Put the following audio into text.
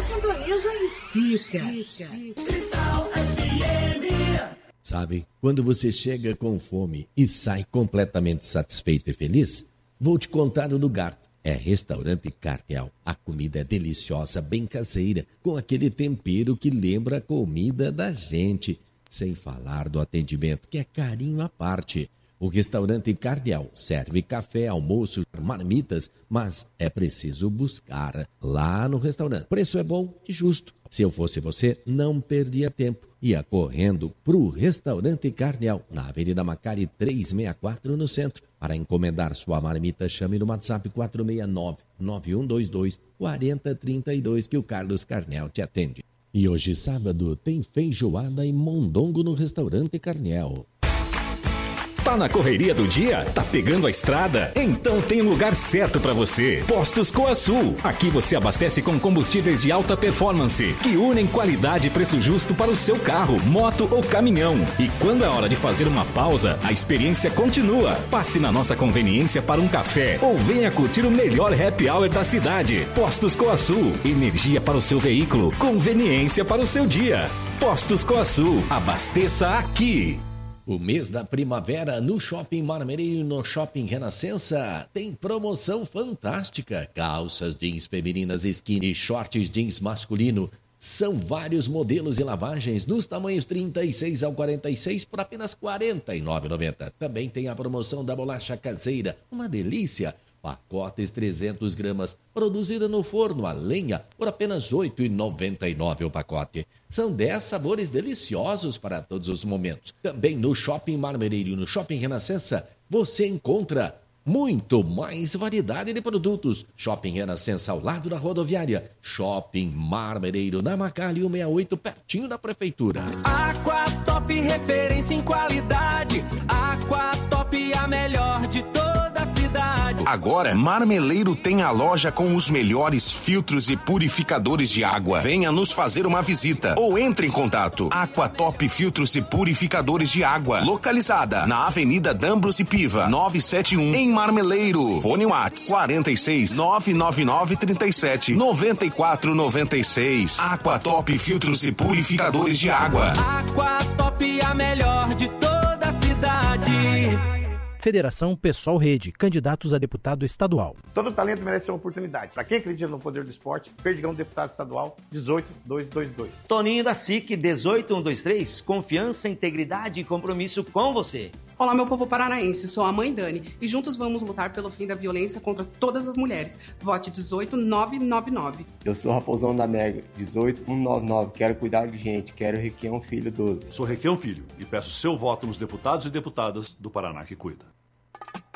sintoniza e fica. Cristal FM. Sabe, quando você chega com fome e sai completamente satisfeito e feliz, vou te contar o lugar. É Restaurante Carniel. A comida é deliciosa, bem caseira, com aquele tempero que lembra a comida da gente. Sem falar do atendimento, que é carinho à parte. O Restaurante Carniel serve café, almoço, marmitas, mas é preciso buscar lá no restaurante. O preço é bom e justo. Se eu fosse você, não perdia tempo. Ia correndo para o Restaurante Carniel, na Avenida Macari 364, no centro. Para encomendar sua marmita, chame no WhatsApp 469-9122-4032, que o Carlos Carniel te atende. E hoje, sábado, tem feijoada e mondongo no Restaurante Carniel. Tá na correria do dia? Tá pegando a estrada? Então tem um lugar certo para você. Postos Coasul. Aqui você abastece com combustíveis de alta performance, que unem qualidade e preço justo para o seu carro, moto ou caminhão. E quando é hora de fazer uma pausa, a experiência continua. Passe na nossa conveniência para um café ou venha curtir o melhor happy hour da cidade. Postos Coasul. Energia para o seu veículo, conveniência para o seu dia. Postos Coasul. Abasteça aqui. O mês da primavera no Shopping Marmereiro e no Shopping Renascença tem promoção fantástica. Calças jeans femininas skinny, shorts jeans masculino. São vários modelos e lavagens nos tamanhos 36 ao 46 por apenas R$ 49,90. Também tem a promoção da bolacha caseira, uma delícia. Pacotes 300 gramas, produzida no forno a lenha por apenas R$ 8,99 o pacote. São 10 sabores deliciosos para todos os momentos. Também no Shopping Marmereiro e no Shopping Renascença, você encontra muito mais variedade de produtos. Shopping Renascença ao lado da rodoviária. Shopping Marmereiro na Macali 168, pertinho da prefeitura. Aquatop, referência em qualidade. Aquatop, a melhor de toda a cidade. Agora, Marmeleiro tem a loja com os melhores filtros e purificadores de água. Venha nos fazer uma visita ou entre em contato. Aquatop Filtros e Purificadores de Água, localizada na Avenida Dambros e Piva, 971, em Marmeleiro. Fone Whats 46 999 37 94 96. Aquatop Filtros e Purificadores de Água. Aquatop, a melhor de toda a cidade. Federação Pessoal Rede, candidatos a deputado estadual. Todo talento merece uma oportunidade. Para quem acredita no poder do esporte, Perdigão, deputado estadual, 18222. Toninho da SIC, 18123, confiança, integridade e compromisso com você. Olá, meu povo paranaense, sou a mãe Dani e juntos vamos lutar pelo fim da violência contra todas as mulheres. Vote 18999. Eu sou Raposão da Mega, 18199. Quero cuidar de gente, quero Requião Filho 12. Sou Requião Filho e peço seu voto nos deputados e deputadas do Paraná que cuida.